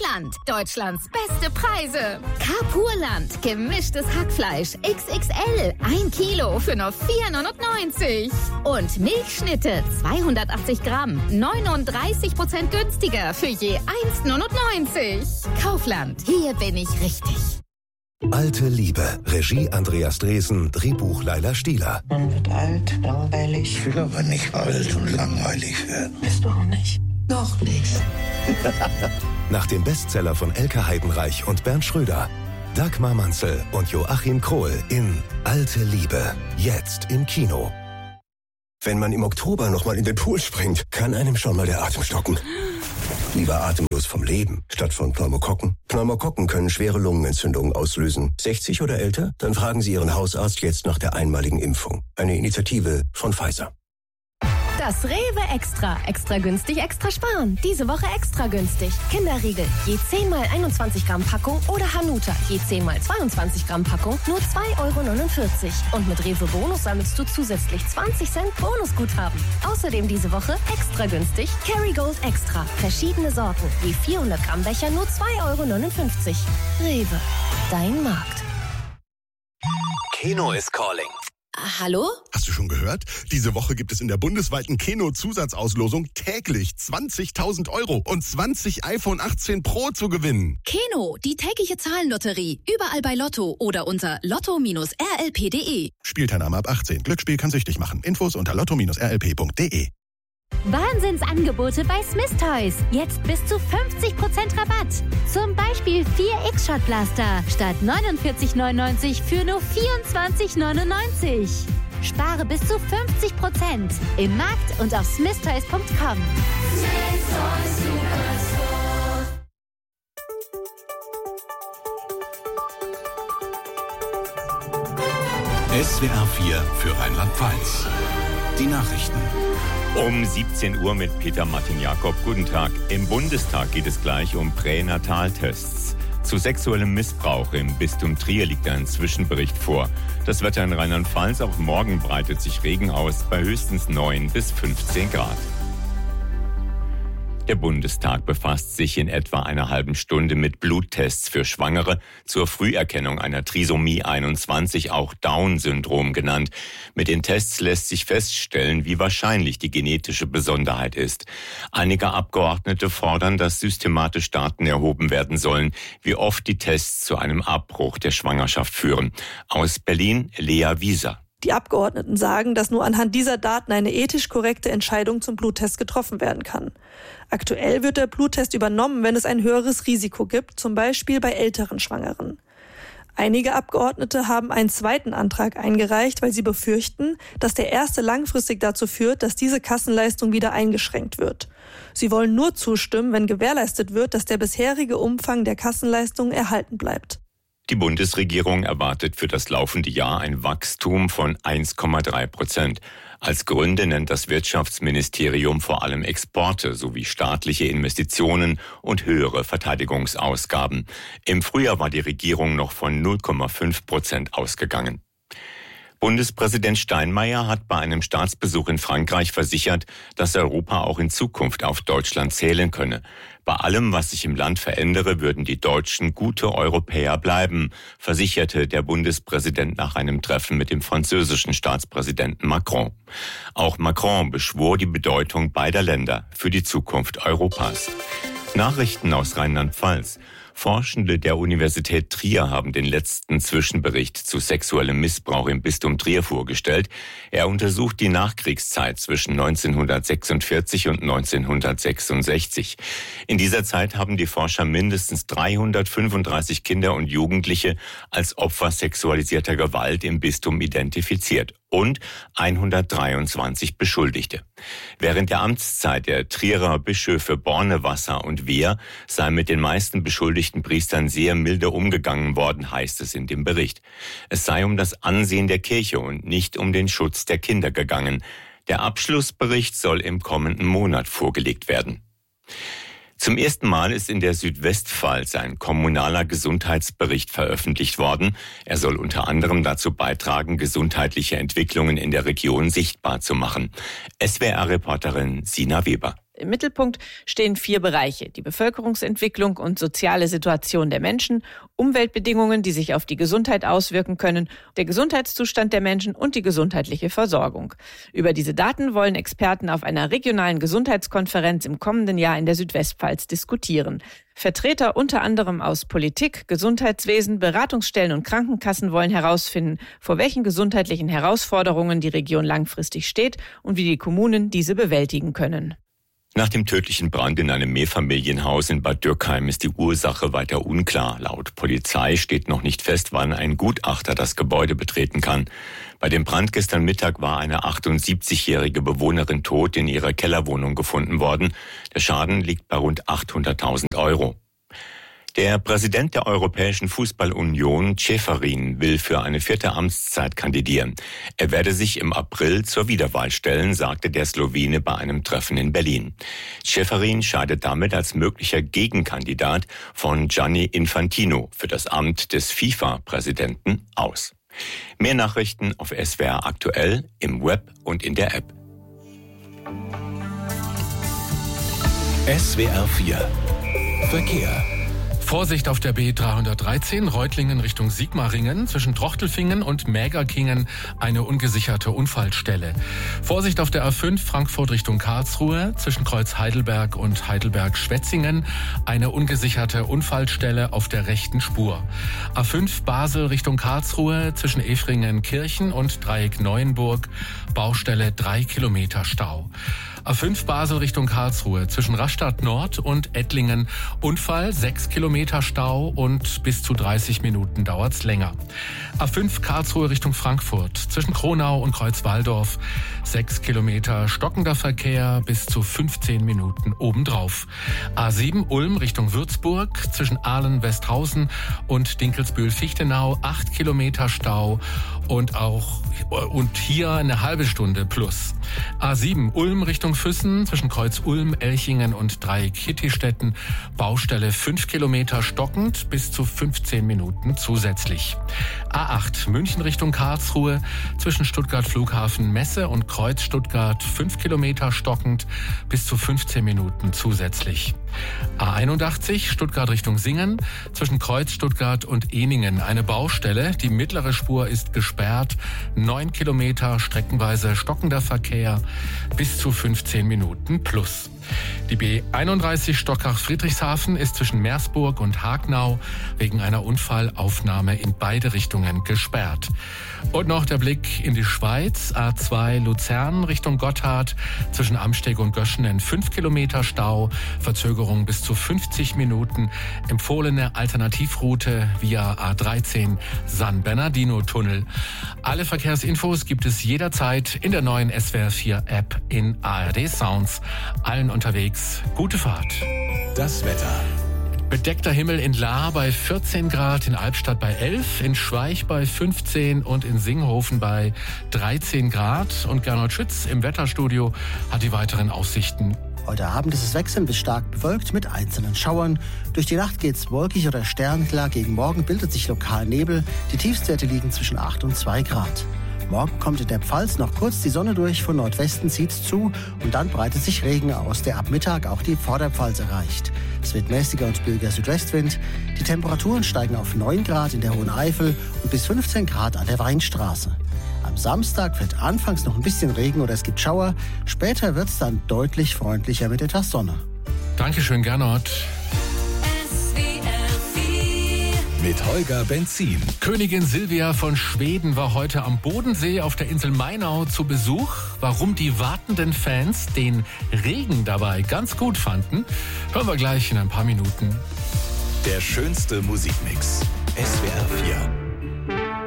Carpurland, Deutschlands beste Preise. Carpurland, gemischtes Hackfleisch XXL, 1 Kilo für nur 4,99 €. Und Milchschnitte, 280 Gramm, 39% günstiger für je 1,99 €. Kaufland, hier bin ich richtig. Alte Liebe. Regie Andreas Dresen, Drehbuch Laila Stieler. Man wird alt, langweilig. Ich will aber nicht alt und langweilig werden. Bist du auch nicht? Noch nicht. Nach dem Bestseller von Elke Heidenreich und Bernd Schröder. Dagmar Manzel und Joachim Krohl in Alte Liebe. Jetzt im Kino. Wenn man im Oktober nochmal in den Pool springt, kann einem schon mal der Atem stocken. Lieber atemlos vom Leben, statt von Pneumokokken. Pneumokokken können schwere Lungenentzündungen auslösen. 60 oder älter? Dann fragen Sie Ihren Hausarzt jetzt nach der einmaligen Impfung. Eine Initiative von Pfizer. Das Rewe Extra. Extra günstig, extra sparen. Diese Woche extra günstig. Kinderriegel, je 10 mal 21 Gramm Packung oder Hanuta, je 10 mal 22 Gramm Packung, nur 2,49 €. Und mit Rewe Bonus sammelst du zusätzlich 20 Cent Bonusguthaben. Außerdem diese Woche extra günstig Kerrygold Extra. Verschiedene Sorten, je 400 Gramm Becher, nur 2,59 €. Rewe, dein Markt. Keno is calling. Hallo? Hast du schon gehört? Diese Woche gibt es in der bundesweiten Keno-Zusatzauslosung täglich 20.000 € und 20 iPhone 18 Pro zu gewinnen. Keno, die tägliche Zahlenlotterie. Überall bei Lotto oder unter lotto-rlp.de. Spielteilnahme ab 18. Glücksspiel kann süchtig machen. Infos unter lotto-rlp.de. Wahnsinnsangebote bei Smith Toys. Jetzt bis zu 50% Rabatt. Zum Beispiel 4 X-Shot-Blaster statt 49,99 € für nur 24,99 €. Spare bis zu 50% im Markt und auf smithtoys.com. SWR 4 für Rheinland-Pfalz. Die Nachrichten. Um 17 Uhr mit Peter Martin Jakob. Guten Tag. Im Bundestag geht es gleich um Pränataltests. Zu sexuellem Missbrauch im Bistum Trier liegt ein Zwischenbericht vor. Das Wetter in Rheinland-Pfalz, auch morgen breitet sich Regen aus, bei höchstens 9 bis 15 Grad. Der Bundestag befasst sich in etwa einer halben Stunde mit Bluttests für Schwangere zur Früherkennung einer Trisomie 21, auch Down-Syndrom genannt. Mit den Tests lässt sich feststellen, wie wahrscheinlich die genetische Besonderheit ist. Einige Abgeordnete fordern, dass systematisch Daten erhoben werden sollen, wie oft die Tests zu einem Abbruch der Schwangerschaft führen. Aus Berlin, Lea Wieser. Die Abgeordneten sagen, dass nur anhand dieser Daten eine ethisch korrekte Entscheidung zum Bluttest getroffen werden kann. Aktuell wird der Bluttest übernommen, wenn es ein höheres Risiko gibt, zum Beispiel bei älteren Schwangeren. Einige Abgeordnete haben einen zweiten Antrag eingereicht, weil sie befürchten, dass der erste langfristig dazu führt, dass diese Kassenleistung wieder eingeschränkt wird. Sie wollen nur zustimmen, wenn gewährleistet wird, dass der bisherige Umfang der Kassenleistung erhalten bleibt. Die Bundesregierung erwartet für das laufende Jahr ein Wachstum von 1,3%. Als Gründe nennt das Wirtschaftsministerium vor allem Exporte sowie staatliche Investitionen und höhere Verteidigungsausgaben. Im Frühjahr war die Regierung noch von 0,5% ausgegangen. Bundespräsident Steinmeier hat bei einem Staatsbesuch in Frankreich versichert, dass Europa auch in Zukunft auf Deutschland zählen könne. Bei allem, was sich im Land verändere, würden die Deutschen gute Europäer bleiben, versicherte der Bundespräsident nach einem Treffen mit dem französischen Staatspräsidenten Macron. Auch Macron beschwor die Bedeutung beider Länder für die Zukunft Europas. Nachrichten aus Rheinland-Pfalz. Forschende der Universität Trier haben den letzten Zwischenbericht zu sexuellem Missbrauch im Bistum Trier vorgestellt. Er untersucht die Nachkriegszeit zwischen 1946 und 1966. In dieser Zeit haben die Forscher mindestens 335 Kinder und Jugendliche als Opfer sexualisierter Gewalt im Bistum identifiziert und 123 Beschuldigte. Während der Amtszeit der Trierer Bischöfe Bornewasser und Wehr sei mit den meisten beschuldigten Priestern sehr milde umgegangen worden, heißt es in dem Bericht. Es sei um das Ansehen der Kirche und nicht um den Schutz der Kinder gegangen. Der Abschlussbericht soll im kommenden Monat vorgelegt werden. Zum ersten Mal ist in der Südwestpfalz ein kommunaler Gesundheitsbericht veröffentlicht worden. Er soll unter anderem dazu beitragen, gesundheitliche Entwicklungen in der Region sichtbar zu machen. SWR-Reporterin Sina Weber. Im Mittelpunkt stehen 4 Bereiche: die Bevölkerungsentwicklung und soziale Situation der Menschen, Umweltbedingungen, die sich auf die Gesundheit auswirken können, der Gesundheitszustand der Menschen und die gesundheitliche Versorgung. Über diese Daten wollen Experten auf einer regionalen Gesundheitskonferenz im kommenden Jahr in der Südwestpfalz diskutieren. Vertreter unter anderem aus Politik, Gesundheitswesen, Beratungsstellen und Krankenkassen wollen herausfinden, vor welchen gesundheitlichen Herausforderungen die Region langfristig steht und wie die Kommunen diese bewältigen können. Nach dem tödlichen Brand in einem Mehrfamilienhaus in Bad Dürkheim ist die Ursache weiter unklar. Laut Polizei steht noch nicht fest, wann ein Gutachter das Gebäude betreten kann. Bei dem Brand gestern Mittag war eine 78-jährige Bewohnerin tot in ihrer Kellerwohnung gefunden worden. Der Schaden liegt bei rund 800.000 Euro. Der Präsident der Europäischen Fußballunion, Čeferin, will für eine 4. Amtszeit kandidieren. Er werde sich im April zur Wiederwahl stellen, sagte der Slowene bei einem Treffen in Berlin. Čeferin scheidet damit als möglicher Gegenkandidat von Gianni Infantino für das Amt des FIFA-Präsidenten aus. Mehr Nachrichten auf SWR aktuell, im Web und in der App. SWR 4 Verkehr. Vorsicht auf der B313 Reutlingen Richtung Sigmaringen, zwischen Trochtelfingen und Mägerkingen eine ungesicherte Unfallstelle. Vorsicht auf der A5 Frankfurt Richtung Karlsruhe, zwischen Kreuz Heidelberg und Heidelberg-Schwetzingen eine ungesicherte Unfallstelle auf der rechten Spur. A5 Basel Richtung Karlsruhe, zwischen Efringen-Kirchen und Dreieck Neuenburg, Baustelle 3 Kilometer Stau. A5 Basel Richtung Karlsruhe, zwischen Rastatt Nord und Ettlingen Unfall, 6 Kilometer Stau und bis zu 30 Minuten dauert's länger. A5 Karlsruhe Richtung Frankfurt, zwischen Kronau und Kreuzwaldorf, 6 Kilometer stockender Verkehr, bis zu 15 Minuten obendrauf. A7 Ulm Richtung Würzburg, zwischen Ahlen-Westhausen und Dinkelsbühl-Fichtenau, 8 Kilometer Stau und hier eine halbe Stunde plus. A7 Ulm Richtung Füssen, zwischen Kreuz Ulm, Elchingen und Dreieck Hittistetten, Baustelle 5 Kilometer stockend, bis zu 15 Minuten zusätzlich. A8 München Richtung Karlsruhe, zwischen Stuttgart Flughafen Messe und Kreuz Stuttgart 5 Kilometer stockend, bis zu 15 Minuten zusätzlich. A81 Stuttgart Richtung Singen, zwischen Kreuz Stuttgart und Ehningen eine Baustelle, die mittlere Spur ist gesperrt, 9 Kilometer streckenweise stockender Verkehr, bis zu 15 Minuten plus. Die B31 Stockach-Friedrichshafen ist zwischen Meersburg und Hagnau wegen einer Unfallaufnahme in beide Richtungen gesperrt. Und noch der Blick in die Schweiz. A2 Luzern Richtung Gotthard, zwischen Amsteg und Göschenen 5 Kilometer Stau, Verzögerung bis zu 50 Minuten. Empfohlene Alternativroute via A13 San Bernardino-Tunnel. Alle Verkehrsinfos gibt es jederzeit in der neuen SWR 4 App in ARD Sounds. Allen unterwegs gute Fahrt. Das Wetter. Bedeckter Himmel in Lahr bei 14 Grad, in Albstadt bei 11, in Schweich bei 15 und in Singhofen bei 13 Grad. Und Gernot Schütz im Wetterstudio hat die weiteren Aussichten. Heute Abend ist es wechselnd bis stark bewölkt mit einzelnen Schauern. Durch die Nacht geht's wolkig oder sternklar. Gegen Morgen bildet sich lokal Nebel. Die Tiefstwerte liegen zwischen 8 und 2 Grad. Morgen kommt in der Pfalz noch kurz die Sonne durch, von Nordwesten zieht's zu und dann breitet sich Regen aus, der ab Mittag auch die Vorderpfalz erreicht. Es wird mäßiger und billiger Südwestwind. Die Temperaturen steigen auf 9 Grad in der Hohen Eifel und bis 15 Grad an der Weinstraße. Am Samstag fällt anfangs noch ein bisschen Regen oder es gibt Schauer. Später wird's dann deutlich freundlicher mit etwas Sonne. Dankeschön, Gernot. Mit Holger Benzin. Königin Silvia von Schweden war heute am Bodensee auf der Insel Mainau zu Besuch. Warum die wartenden Fans den Regen dabei ganz gut fanden, hören wir gleich in ein paar Minuten. Der schönste Musikmix. SWR 4.